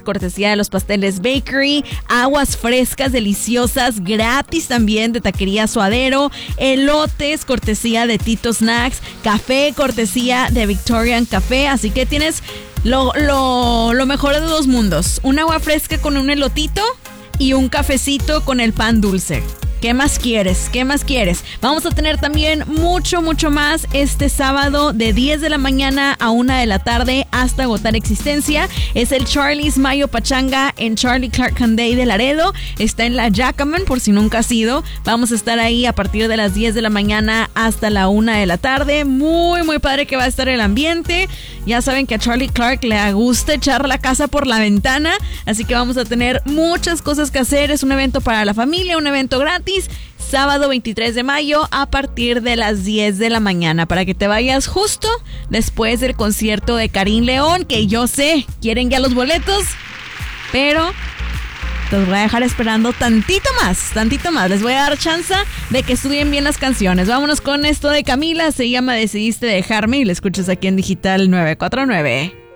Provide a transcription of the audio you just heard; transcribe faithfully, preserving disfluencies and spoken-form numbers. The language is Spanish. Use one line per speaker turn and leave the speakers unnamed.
cortesía de los Pasteles Bakery, aguas frescas deliciosas gratis también de Taquería Suadero, elotes cortesía de Tito Snacks, café cortesía de Victorian Café, así que tienes lo, lo, lo mejor de dos mundos, un agua fresca con un elotito y un cafecito con el pan dulce. ¿Qué más quieres? ¿Qué más quieres? Vamos a tener también mucho, mucho más este sábado de diez de la mañana a una de la tarde hasta agotar existencia. Es el Charlie's Mayo Pachanga en Charlie Clark Day de Laredo. Está en la Jackman, por si nunca has ido. Vamos a estar ahí a partir de las diez de la mañana hasta la una de la tarde. Muy, muy padre que va a estar el ambiente. Ya saben que a Charlie Clark le gusta echar la casa por la ventana. Así que vamos a tener muchas cosas que hacer. Es un evento para la familia, un evento gratis. Sábado veintitrés de mayo a partir de las diez de la mañana para que te vayas justo después del concierto de Karim León, que yo sé, quieren ya los boletos, pero los voy a dejar esperando tantito más, tantito más. Les voy a dar chance de que estudien bien las canciones. Vámonos con esto de Camila, se llama Decidiste Dejarme y lo escuchas aquí en Digital nueve cuatro nueve.